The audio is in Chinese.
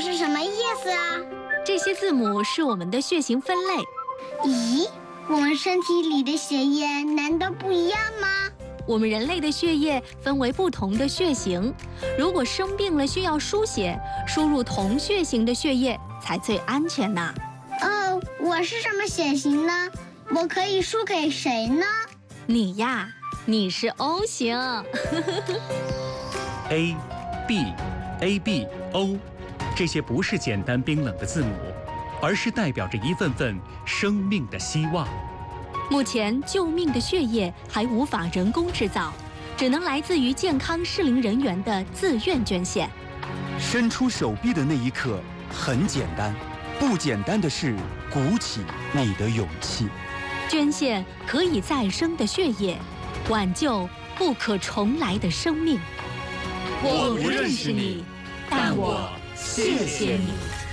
是什么意思啊？ 这些字母是我们的血型分类。 咦，我们身体里的血液难道不一样吗？ 我们人类的血液分为不同的血型，如果生病了需要输血，输入同血型的血液才最安全呢。 哦，我是什么血型呢？我可以输给谁呢？ 你呀，你是 O 型。 A、B、AB、O， 这些不是简单冰冷的字母，而是代表着一份份生命的希望。 目前救命的血液还无法人工制造，只能来自于健康适龄人员的自愿捐献。 伸出手臂的那一刻很简单，不简单的是鼓起你的勇气。 捐献可以再生的血液，挽救不可重来的生命。 我不认识你，但我谢谢你。